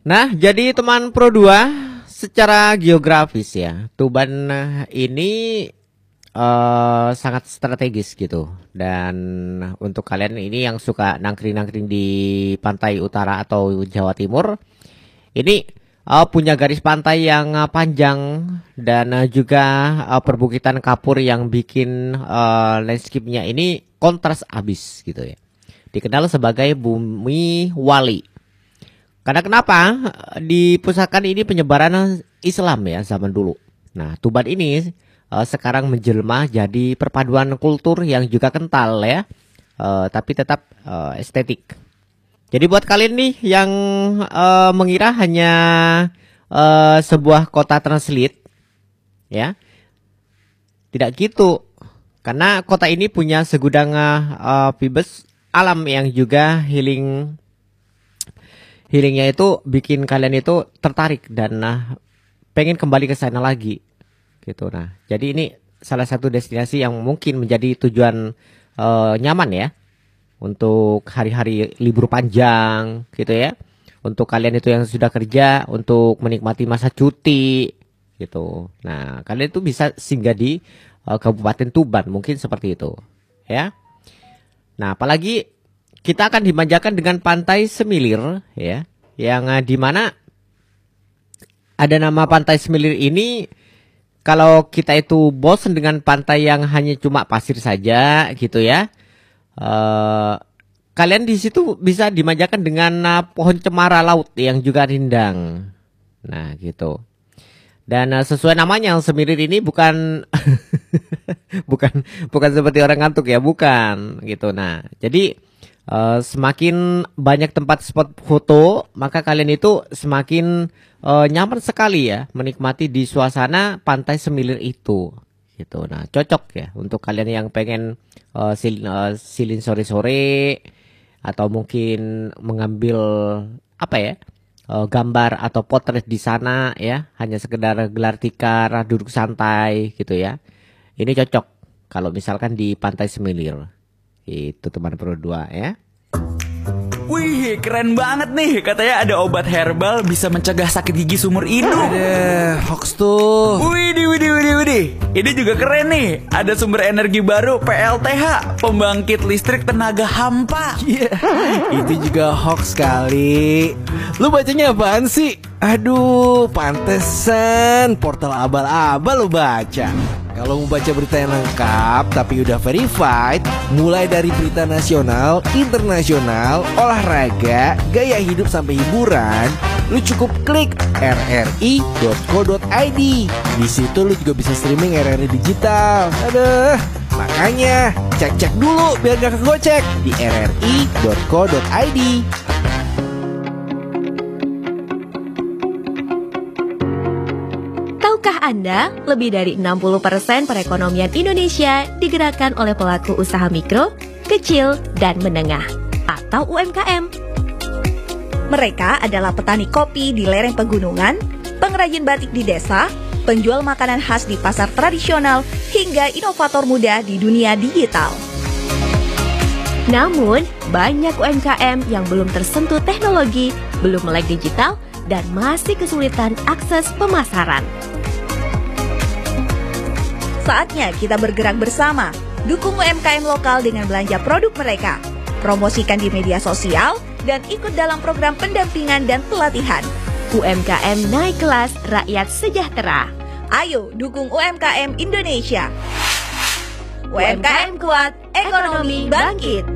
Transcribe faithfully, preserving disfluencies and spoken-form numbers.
Nah, jadi teman Pro dua, secara geografis ya, Tuban ini uh, sangat strategis gitu. Dan untuk kalian ini yang suka nangkring-nangkring di pantai utara atau Jawa Timur, ini uh, punya garis pantai yang uh, panjang dan uh, juga uh, perbukitan kapur yang bikin uh, landscape-nya ini kontras abis gitu ya. Dikenal sebagai bumi wali. Karena kenapa? Dipusatkan ini penyebaran Islam ya zaman dulu. Nah, Tuban ini uh, sekarang menjelma jadi perpaduan kultur yang juga kental ya, uh, tapi tetap uh, estetik. Jadi buat kalian nih yang uh, mengira hanya uh, sebuah kota transit, ya, tidak gitu. Karena kota ini punya segudang uh, vibes alam yang juga healing. Healingnya itu bikin kalian itu tertarik dan nah, pengen kembali ke sana lagi gitu. Nah, jadi ini salah satu destinasi yang mungkin menjadi tujuan uh, nyaman ya untuk hari-hari libur panjang gitu ya. Untuk kalian itu yang sudah kerja, untuk menikmati masa cuti gitu. Nah, kalian itu bisa singgah di uh, Kabupaten Tuban, mungkin seperti itu ya. Nah, apalagi kita akan dimanjakan dengan Pantai Semilir ya, yang uh, di mana ada nama Pantai Semilir ini. Kalau kita itu bosan dengan pantai yang hanya cuma pasir saja gitu ya, uh, kalian di situ bisa dimanjakan dengan uh, pohon cemara laut yang juga rindang. Nah gitu. Dan uh, sesuai namanya Semilir ini bukan bukan bukan seperti orang ngantuk ya, bukan gitu. Nah, jadi Uh, semakin banyak tempat spot foto, maka kalian itu semakin uh, nyaman sekali ya menikmati di suasana Pantai Semilir itu gitu. Nah, cocok ya untuk kalian yang pengen uh, silin, uh, silin sore-sore atau mungkin mengambil apa ya uh, gambar atau potret di sana ya, hanya sekedar gelar tikar, duduk santai gitu ya. Ini cocok kalau misalkan di Pantai Semilir. Itu teman Pro dua ya. Wih, keren banget nih. Katanya ada obat herbal bisa mencegah sakit gigi seumur hidup. Ada hoax tuh. Widih, widih, widih, widih. Ini juga keren nih. Ada sumber energi baru P L T H, pembangkit listrik tenaga hampa. Iya, yeah. Itu juga hoax kali. Lu bacanya apaan sih? Aduh, pantesan portal abal-abal lu baca. Kalau mau baca berita yang lengkap tapi udah verified, mulai dari berita nasional, internasional, olahraga, gaya hidup sampai hiburan, lu cukup klik r r i dot co dot i d. Di situ lu juga bisa streaming R R I digital. Aduh, makanya cek-cek dulu biar gak kegocek di r r i dot co dot i d. Tahukah Anda, lebih dari enam puluh persen perekonomian Indonesia digerakkan oleh pelaku usaha mikro, kecil, dan menengah atau U M K M. Mereka adalah petani kopi di lereng pegunungan, pengrajin batik di desa, penjual makanan khas di pasar tradisional, hingga inovator muda di dunia digital. Namun, banyak U M K M yang belum tersentuh teknologi, belum melek digital, dan masih kesulitan akses pemasaran. Saatnya kita bergerak bersama, dukung U M K M lokal dengan belanja produk mereka, promosikan di media sosial, dan ikut dalam program pendampingan dan pelatihan. U M K M naik kelas, rakyat sejahtera. Ayo dukung U M K M Indonesia. U M K M kuat, ekonomi bangkit.